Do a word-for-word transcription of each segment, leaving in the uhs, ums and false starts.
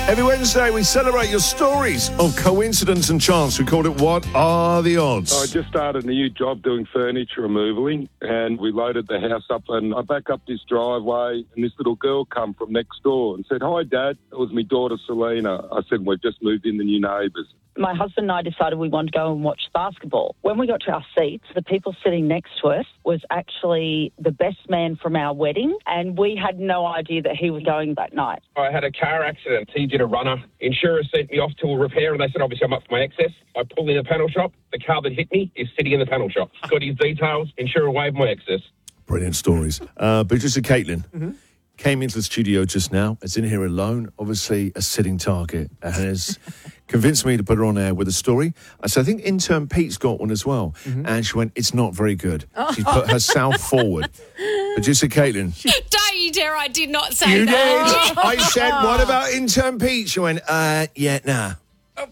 Every Wednesday, we celebrate your stories of coincidence and chance. We called it What Are the Odds? I just started a new job doing furniture removaling, and we loaded the house up, and I back up this driveway, and this little girl come from next door and said, "Hi, Dad." It was my daughter, Selena. I said, "We've just moved in, the new neighbours." My husband and I decided we wanted to go and watch basketball. When we got to our seats, the people sitting next to us was actually the best man from our wedding, and we had no idea that he was going that night. I had a car accident. He did a runner. Insurer sent me off to a repair, and they said, obviously, I'm up for my excess. I pulled in the panel shop. The car that hit me is sitting in the panel shop. Got his details. Insurer waived my excess. Brilliant stories. Uh, producer Caitlin mm-hmm. came into the studio just now. It's in here alone, obviously a sitting target, and has convinced me to put her on air with a story. I said, I think intern Pete's got one as well. Mm-hmm. And she went, it's not very good. Oh. She put herself forward. Producer Caitlin. Don't you dare, I did not say you that. Did. I said, what about intern Pete? She went, uh, yeah, nah. I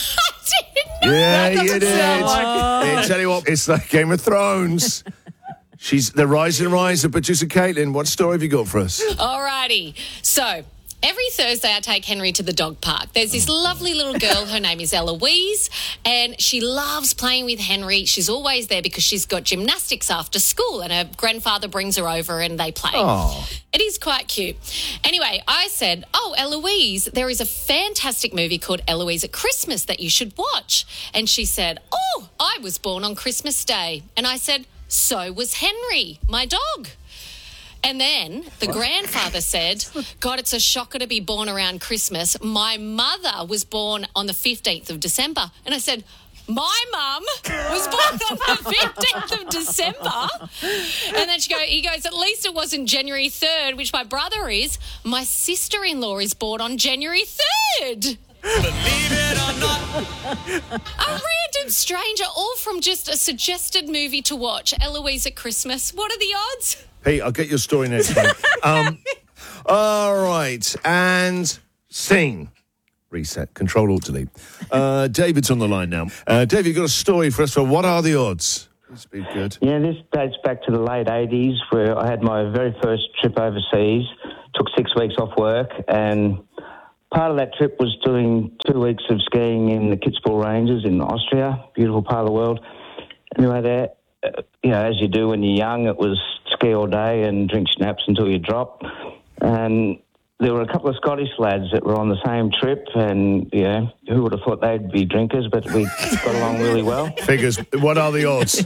didn't know. Yeah, that you did. Like... I tell you what, it's like Game of Thrones. She's the rise and rise of producer Caitlin. What story have you got for us? Alrighty. So, every Thursday I take Henry to the dog park. There's this lovely little girl, her name is Eloise, and she loves playing with Henry. She's always there because she's got gymnastics after school, and her grandfather brings her over and they play. Oh. It is quite cute. Anyway, I said, oh, Eloise, there is a fantastic movie called Eloise at Christmas that you should watch. And she said, oh, I was born on Christmas Day. And I said, so was Henry, my dog. And then the grandfather said, God, it's a shocker to be born around Christmas. My mother was born on the fifteenth of December. And I said, my mum was born on the fifteenth of December. And then she go, he goes, at least it wasn't January third, which my brother is. My sister-in-law is born on January third. Believe it or not. A random stranger, all from just a suggested movie to watch, Eloise at Christmas. What are the odds? Pete, I'll get your story next time. um, all right, and scene. Reset. Control Alt Delete. Uh, David's on the line now. Uh, Dave, you've got a story for us for What Are the Odds? Please be good. Yeah, this dates back to the late eighties where I had my very first trip overseas. Took six weeks off work, and part of that trip was doing two weeks of skiing in the Kitzbühel Ranges in Austria, beautiful part of the world. Anyway, there, uh, you know, as you do when you're young, it was ski all day and drink schnapps until you drop. And there were a couple of Scottish lads that were on the same trip, and, you know, who would have thought they'd be drinkers, but we got along really well. Figures. What are the odds?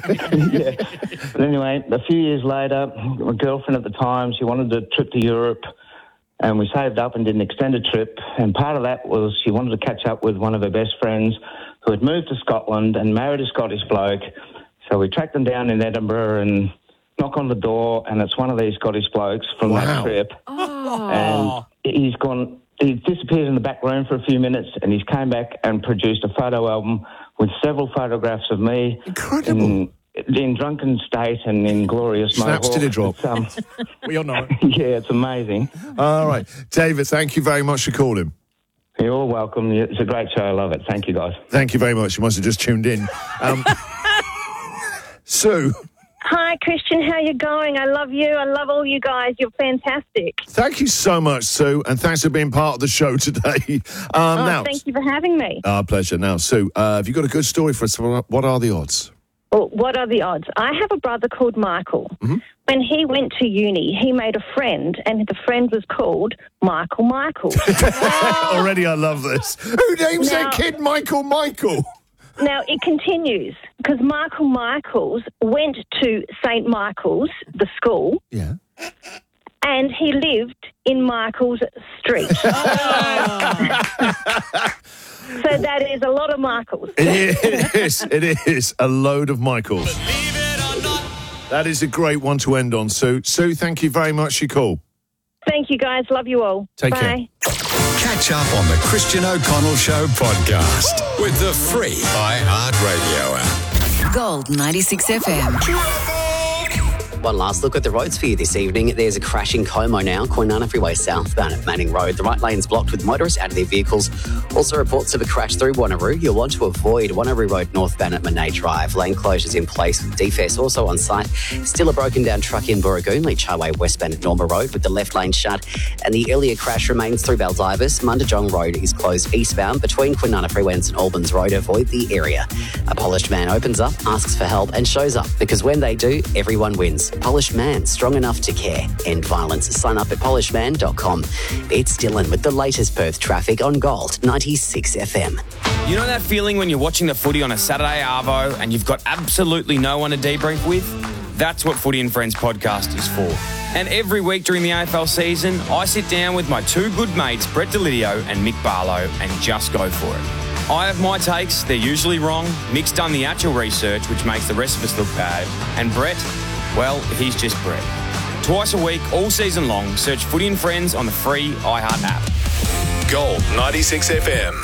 Yeah. But anyway, a few years later, my girlfriend at the time, she wanted a trip to Europe, and we saved up and did an extended trip, and part of that was she wanted to catch up with one of her best friends who had moved to Scotland and married a Scottish bloke. So we tracked them down in Edinburgh and knock on the door, and it's one of these Scottish blokes from wow. that trip. Oh. And he's gone, he disappeared in the back room for a few minutes, and he's came back and produced a photo album with several photographs of me. Incredible. In, in drunken state and in glorious Snaps mohawk. did it drop. Um, we all know it. Yeah, it's amazing. All right. David, thank you very much for calling. You're all welcome. It's a great show. I love it. Thank you, guys. Thank you very much. You must have just tuned in. Um, Sue. Hi, Christian. How you going? I love you. I love all you guys. You're fantastic. Thank you so much, Sue, and thanks for being part of the show today. Um, oh, now, thank you for having me. Our pleasure. Now, Sue, uh, have you got a good story for us? What are the odds? Well, what are the odds? I have a brother called Michael. Mm-hmm. When he went to uni, he made a friend, and the friend was called Michael Michael. Already I love this. Who names now, their kid Michael Michael? Now, it continues, because Michael Michaels went to Saint Michael's, the school, yeah, and he lived in Michael's Street. So that is a lot of Michaels. It is. It is a load of Michaels. That is a great one to end on, Sue. Sue, thank you very much for your call. Thank you, guys. Love you all. Take Bye. care. Catch up on the Christian O'Connell Show podcast with the free iHeartRadio app. Gold ninety-six F M. One last look at the roads for you this evening. There's a crash in Como now, Koinana Freeway southbound at Manning Road. The right lane's blocked with motorists out of their vehicles. Also reports of a crash through Wanneroo. You'll want to avoid Wanneroo Road northbound at Monet Drive. Lane closures in place with D F S also on site. Still a broken down truck in Burragoon, Leach Highway westbound at Norma Road with the left lane shut. And the earlier crash remains through Baldivis. Mundajong Road is closed eastbound between Kwinana Freeway and St Albans Road. Avoid the area. A polished man opens up, asks for help and shows up because when they do, everyone wins. Polished Man, strong enough to care. End violence. Sign up at polished man dot com. It's Dylan with the latest Perth traffic on Gold ninety-six F M. You know that feeling when you're watching the footy on a Saturday arvo and you've got absolutely no one to debrief with? That's what Footy and Friends podcast is for. And every week during the A F L season, I sit down with my two good mates, Brett Delidio and Mick Barlow, and just go for it. I have my takes, they're usually wrong. Mick's done the actual research, which makes the rest of us look bad. And Brett, well, he's just Brett. Twice a week, all season long, search Footy and Friends on the free iHeart app. Gold ninety-six F M.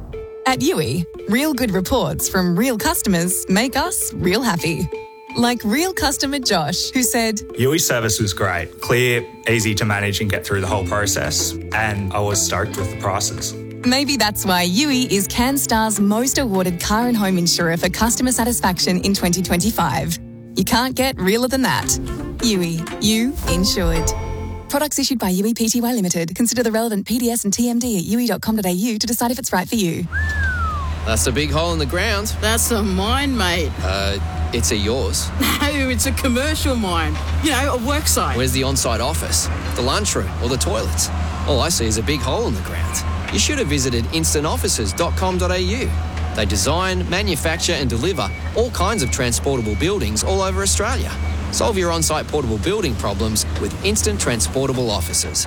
At U I, real good reports from real customers make us real happy. Like real customer Josh, who said, U I service was great, clear, easy to manage and get through the whole process, and I was stoked with the prices. Maybe that's why U I is CanStar's most awarded car and home insurer for customer satisfaction in twenty twenty-five. You can't get realer than that. U I, you insured. Products issued by U I P T Y Limited. Consider the relevant P D S and T M D at u i dot com dot a u to decide if it's right for you. That's a big hole in the ground. That's a mine, mate. Uh, it's a yours. No, it's a commercial mine. You know, a work site. Where's the on-site office, the lunchroom or the toilets? All I see is a big hole in the ground. You should have visited instant offices dot com dot a u. They design, manufacture and deliver all kinds of transportable buildings all over Australia. Solve your on-site portable building problems with Instant Transportable Offices.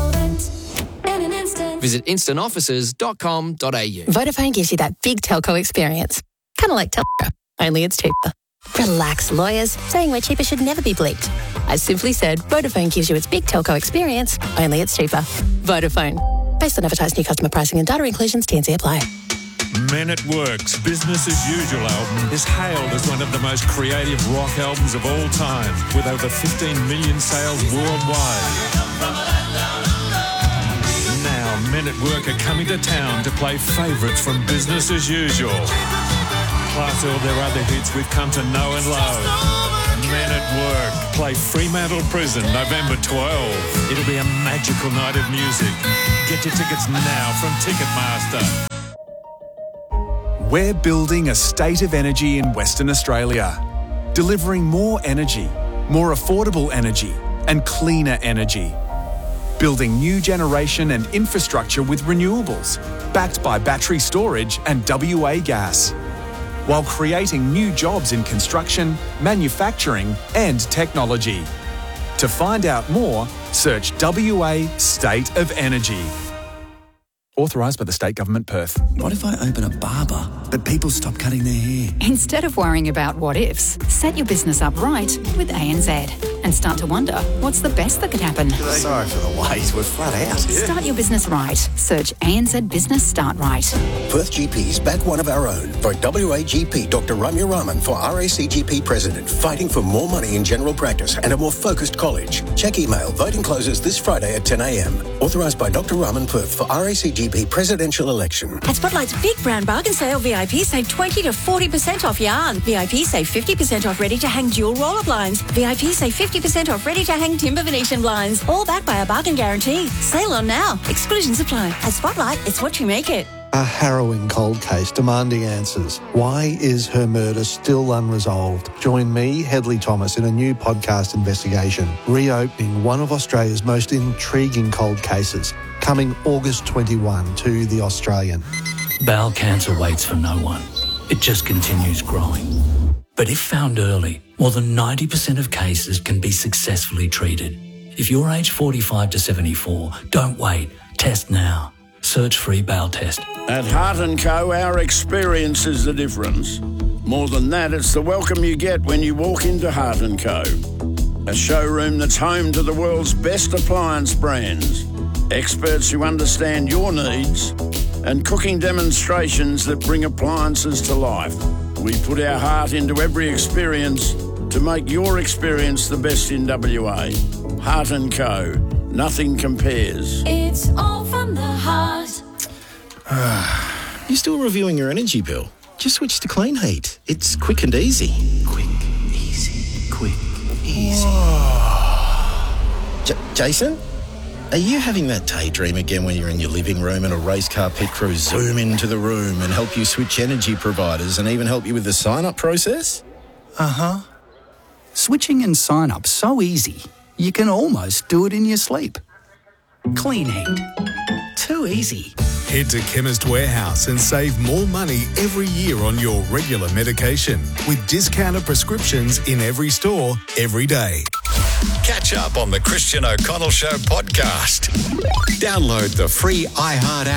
Visit instant offices dot com dot a u. Vodafone gives you that big telco experience. Kind of like Telco, only it's cheaper. Relax, lawyers. Saying we're cheaper should never be bleeped. I simply said Vodafone gives you its big telco experience, only it's cheaper. Vodafone. Based on advertised new customer pricing and data inclusions, T and C apply. Men at Work's Business as Usual album is hailed as one of the most creative rock albums of all time, with over fifteen million sales worldwide. Now, Men at Work are coming to town to play favourites from Business as Usual, plus all their other hits we've come to know and love. Men at Work play Fremantle Prison November twelfth. It'll be a magical night of music. Get your tickets now from Ticketmaster. We're building a state of energy in Western Australia, delivering more energy, more affordable energy, and cleaner energy. Building new generation and infrastructure with renewables, backed by battery storage and W A gas, while creating new jobs in construction, manufacturing, and technology. To find out more, search W A State of Energy. Authorised by the State Government, Perth. What if I open a barber, but people stop cutting their hair? Instead of worrying about what ifs, set your business up right with A N Z and start to wonder what's the best that could happen. Sorry for the wait, we're flat out. Start your business right. Search A N Z Business Start Right. Perth G Ps back one of our own. Vote W A G P Doctor Ramya Raman for R A C G P President, fighting for more money in general practice and a more focused college. Check email. Voting closes this Friday at ten a m. Authorised by Doctor Raman Perth for R A C G P presidential election. At Spotlight's Big Brand Bargain Sale, V I P save twenty to forty percent off yarn. V I P save fifty percent off ready-to-hang dual roller blinds. V I P save fifty percent off ready-to-hang timber Venetian blinds. All backed by a bargain guarantee. Sale on now. Exclusions apply. At Spotlight, it's what you make it. A harrowing cold case demanding answers. Why is her murder still unresolved? Join me, Hedley Thomas, in a new podcast investigation, reopening one of Australia's most intriguing cold cases, coming August twenty-first to The Australian. Bowel cancer waits for no one. It just continues growing. But if found early, more than ninety percent of cases can be successfully treated. If you're aged forty-five to seventy-four, don't wait. Test now. Search free bowel test. At Heart and Co, our experience is the difference. More than that, it's the welcome you get when you walk into Heart and Co. A showroom that's home to the world's best appliance brands, experts who understand your needs, and cooking demonstrations that bring appliances to life. We put our heart into every experience to make your experience the best in W A. Heart and Co. Nothing compares. It's all from the heart. You still reviewing your energy bill? Just switch to Clean Heat. It's quick and easy. Quick, easy, quick, easy. J- Jason? Are you having that daydream again when you're in your living room and a race car pit crew zoom into the room and help you switch energy providers and even help you with the sign-up process? Uh-huh. Switching and sign-up so easy, you can almost do it in your sleep. Clean Heat. Too easy. Head to Chemist Warehouse and save more money every year on your regular medication with discounted prescriptions in every store, every day. Catch up on the Christian O'Connell Show podcast. Download the free iHeart app.